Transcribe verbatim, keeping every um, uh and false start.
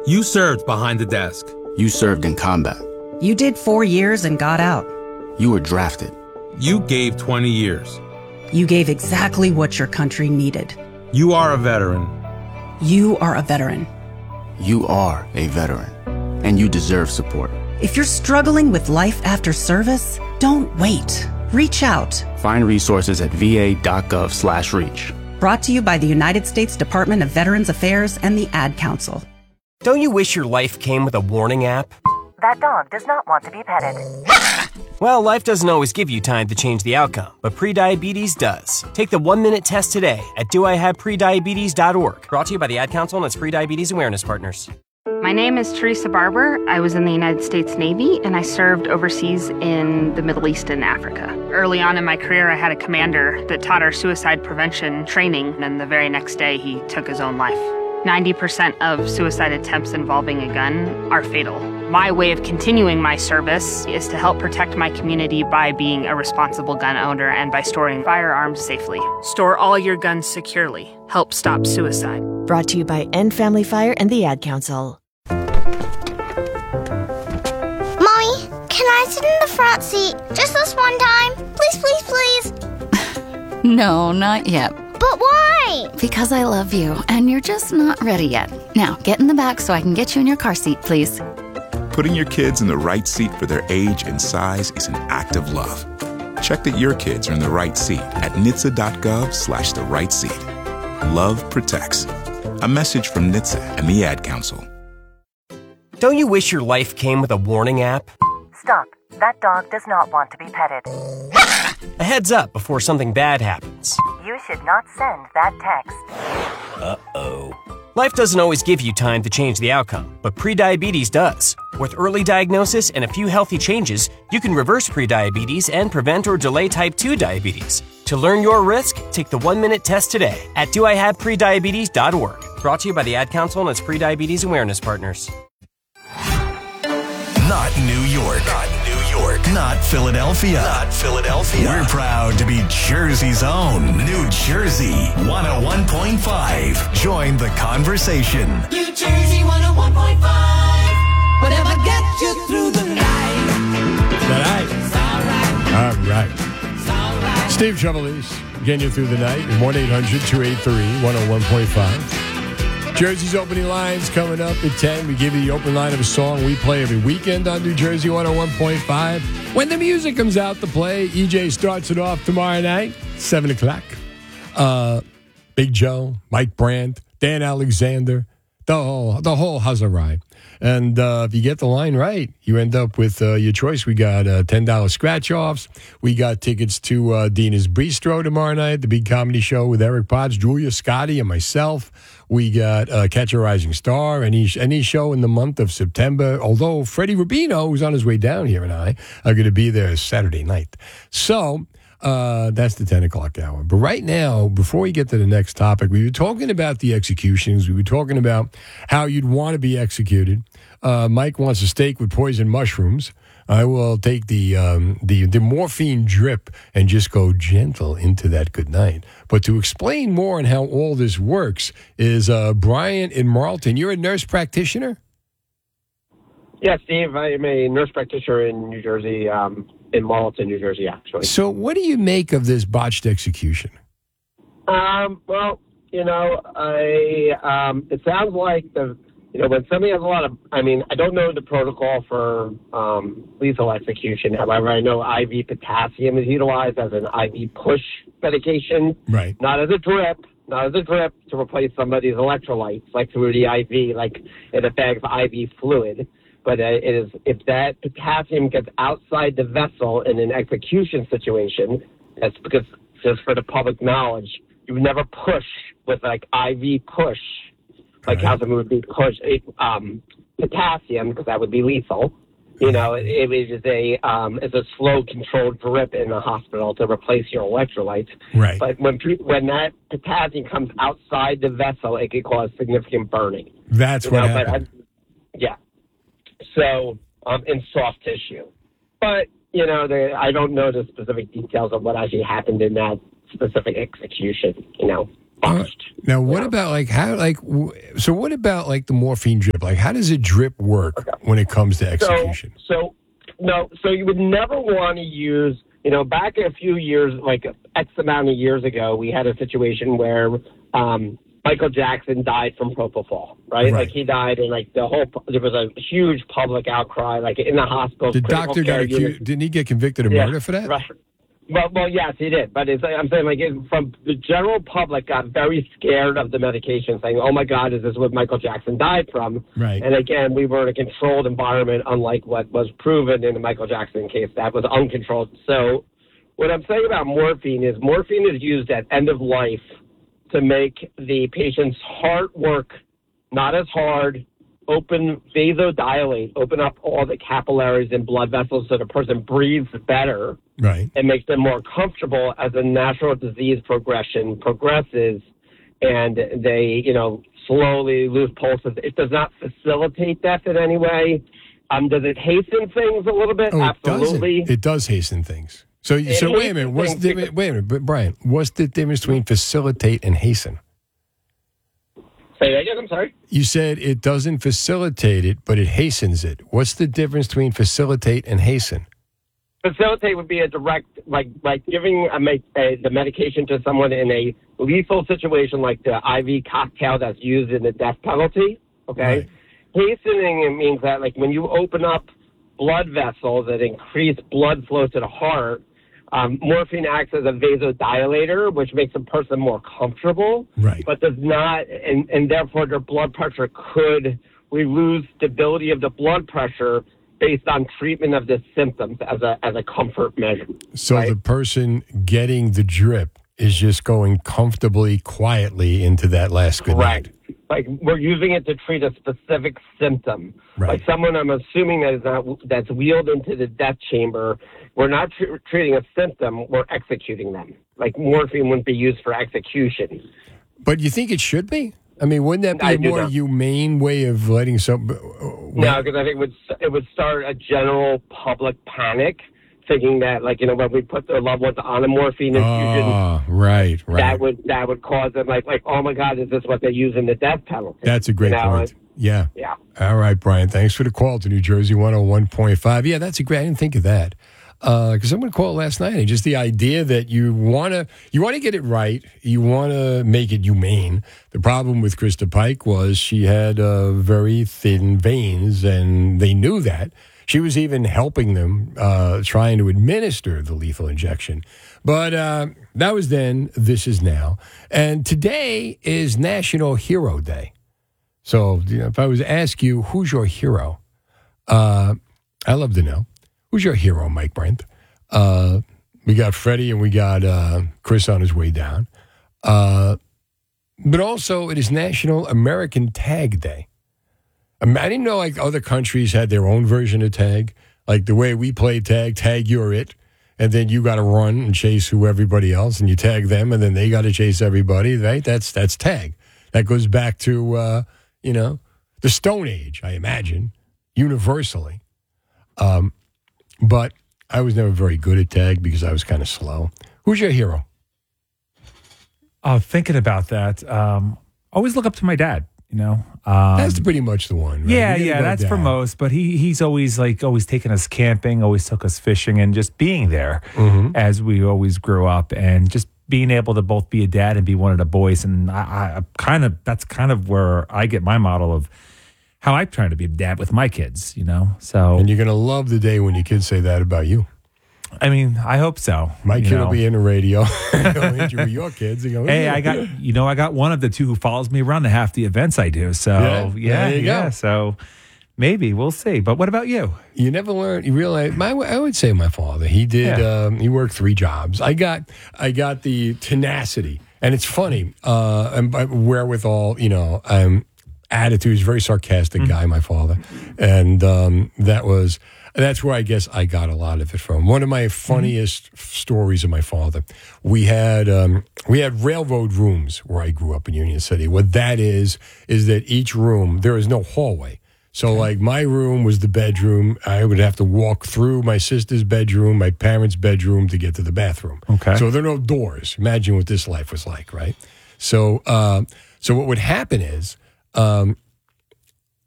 You served behind the desk. You served in combat. You did four years and got out. You were drafted. You gave twenty years. You gave exactly what your country needed. You are a veteran. You are a veteran. You are a veteran, and you deserve support. If you're struggling with life after service, don't wait. Reach out. Find resources at va.gov slash reach. Brought to you by the United States Department of Veterans Affairs and the Ad Council. Don't you wish your life came with a warning app? That dog does not want to be petted. Well, life doesn't always give you time to change the outcome, but prediabetes does. Take the one-minute test today at do I have prediabetes dot org. Brought to you by the Ad Council and its Prediabetes Awareness Partners. My name is Teresa Barber. I was in the United States Navy, and I served overseas in the Middle East and Africa. Early on in my career, I had a commander that taught our suicide prevention training, and the very next day, he took his own life. ninety percent of suicide attempts involving a gun are fatal. My way of continuing my service is to help protect my community by being a responsible gun owner and by storing firearms safely. Store all your guns securely. Help stop suicide. Brought to you by End Family Fire and the Ad Council. Mommy, can I sit in the front seat just this one time? Please, please, please. No, not yet. But why? Because I love you, and you're just not ready yet. Now, get in the back so I can get you in your car seat, please. Putting your kids in the right seat for their age and size is an act of love. Check that your kids are in the right seat at N H T S A dot gov slash the right seat. Love protects. A message from N H T S A and the Ad Council. Don't you wish your life came with a warning app? Stop. That dog does not want to be petted. A heads up before something bad happens. You should not send that text. Uh-oh. Life doesn't always give you time to change the outcome, but prediabetes does. With early diagnosis and a few healthy changes, you can reverse prediabetes and prevent or delay type two diabetes. To learn your risk, take the one-minute test today at do I have prediabetes dot org. Brought to you by the Ad Council and its Prediabetes Awareness Partners. Not New York. Not New York. Not Philadelphia. Not Philadelphia. We're proud to be Jersey's own New Jersey one oh one point five. Join the conversation. New Jersey one oh one point five. Whatever gets you through the night. All right. It's all right. All right. It's all right. Steve Trevelise getting you through the night. one eight hundred two eight three one oh one point five. Jersey's opening lines coming up at ten. We give you the open line of a song we play every weekend on New Jersey one oh one point five. When the music comes out to play, E J starts it off tomorrow night, seven o'clock. Uh, Big Joe, Mike Brandt, Dan Alexander, the whole, the whole Hazarai. And uh, if you get the line right, you end up with uh, your choice. We got uh, ten dollars scratch-offs. We got tickets to uh, Dina's Bistro tomorrow night, the big comedy show with Eric Potts, Julia Scotti, and myself. We got uh, Catch a Rising Star, any, any show in the month of September, although Freddie Rubino, who's on his way down here, and I are going to be there Saturday night. So uh, that's the ten o'clock hour. But right now, before we get to the next topic, we were talking about the executions. We were talking about how you'd want to be executed. Uh, Mike wants a steak with poison mushrooms. I will take the, um, the the morphine drip and just go gentle into that good night. But to explain more on how all this works is uh, Brian in Marlton. You're a nurse practitioner? Yeah, Steve. I am a nurse practitioner in New Jersey, um, in Marlton, New Jersey, actually. So what do you make of this botched execution? Um, well, you know, I um, it sounds like the... You know, when somebody has a lot of, I mean, I don't know the protocol for um, lethal execution. However, I know I V potassium is utilized as an I V push medication. Right. Not as a drip, not as a drip to replace somebody's electrolytes, like through the I V, like in a bag of I V fluid. But uh, it is, if that potassium gets outside the vessel in an execution situation, that's because, just for the public knowledge, you would never push with like I V push. Like how someone would be pushed, um, potassium, because that would be lethal. You know, it, it is a um, it's a slow, controlled drip in the hospital to replace your electrolytes. Right. But when pe- when that potassium comes outside the vessel, it could cause significant burning. That's you what know, happened. But, uh, yeah. So um, in soft tissue, but you know, the, I don't know the specific details of what actually happened in that specific execution. You know. Uh, now, what yeah. about like how like w- so? What about like the morphine drip? Like, how does a drip work okay. when it comes to execution? So, so no, so you would never want to use. You know, back a few years, like X amount of years ago, we had a situation where um, Michael Jackson died from propofol, right? right? Like he died, and like the whole there was a huge public outcry, like in the hospital. The doctor got accused. Didn't he get convicted of yeah, murder for that? Right. Well, well, yes, he did. But it's, I'm saying, like, it, from the general public got very scared of the medication, saying, "Oh my God, is this what Michael Jackson died from?" Right. And again, we were in a controlled environment, unlike what was proven in the Michael Jackson case. That was uncontrolled. So, what I'm saying about morphine is morphine is used at end of life to make the patient's heart work not as hard, open, vasodilate, open up all the capillaries and blood vessels so the person breathes better. Right. And makes them more comfortable as a natural disease progression progresses and they, you know, slowly lose pulses. It does not facilitate death in any way. Um, does it hasten things a little bit? Oh, Absolutely. It, it does hasten things. So, It so wait a minute. hastens What's the things difference? Wait a minute, but Brian, what's the difference between facilitate and hasten? Say that again, I'm sorry? You said it doesn't facilitate it, but it hastens it. What's the difference between facilitate and hasten? Facilitate would be a direct, like, like giving a, a, the medication to someone in a lethal situation, like the I V cocktail that's used in the death penalty. Okay, right. Hastening, it means that, like, when you open up blood vessels that increase blood flow to the heart, um, morphine acts as a vasodilator, which makes a person more comfortable, right? But does not, and, and therefore their blood pressure could, we lose stability of the blood pressure based on treatment of the symptoms as a as a comfort measure. So right? the person getting the drip is just going comfortably, quietly into that last good right. night. Like we're using it to treat a specific symptom. Right. Like someone I'm assuming that is not that's wheeled into the death chamber. We're not tr- treating a symptom. We're executing them. Like morphine wouldn't be used for execution. But you think it should be? I mean, wouldn't that be I a do more not. humane way of letting some? No, because I think it would it would start a general public panic, thinking that, like, you know, when we put their loved ones on a morphine infusion, oh, right, right, that would that would cause them like like oh my God, is this what they use in the death penalty? That's a great you know, point. like, yeah, yeah. All right, Brian. Thanks for the call to New Jersey one oh one point five. Yeah, that's a great. I didn't think of that. Because uh, someone called last night, and just the idea that you want to you want to get it right, you want to make it humane. The problem with Krista Pike was she had uh, very thin veins, and they knew that. She was even helping them uh, trying to administer the lethal injection. But uh, that was then, this is now. And today is National Hero Day. So you know, if I was to ask you, who's your hero? Uh, I'd love to know. Who's your hero, Mike Brent? Uh, we got Freddie and we got uh, Chris on his way down. Uh, but also, it is National American Tag Day. I didn't know like other countries had their own version of tag. Like the way we play tag, tag you're it. And then you got to run and chase who everybody else, and you tag them, and then they got to chase everybody, right? That's that's tag. That goes back to, uh, you know, the Stone Age, I imagine, universally. Um But I was never very good at tag because I was kind of slow. Who's your hero? Oh, thinking about that, um, always look up to my dad. You know, um, that's pretty much the one. Right? Yeah, yeah, that's dad. For most. But he he's always like always taking us camping, always took us fishing, and just being there mm-hmm. as we always grew up, and just being able to both be a dad and be one of the boys. And I, I kind of that's kind of where I get my model of how I'm trying to be a dad with my kids, you know. So, and you're gonna love the day when your kids say that about you. I mean, I hope so. My you kid know. will be in the radio. He'll hit you with your kids. And go, hey, I got you know, I got one of the two who follows me around to half the events I do. So yeah, yeah, there you yeah. go. So maybe we'll see. But what about you? You never learn. You realize. My, I would say my father. He did. Yeah. Um, he worked three jobs. I got. I got the tenacity, and it's funny. Uh, and wherewithal, you know, um, attitude. He's a very sarcastic mm-hmm. guy. My father, and um, that was. That's where I guess I got a lot of it from. One of my funniest mm-hmm. stories of my father. We had um, we had railroad rooms where I grew up in Union City. What that is is that each room there is no hallway. So okay. like my room was the bedroom. I would have to walk through my sister's bedroom, my parents' bedroom to get to the bathroom. Okay. So there are no doors. Imagine what this life was like, right? So, uh, so what would happen is um,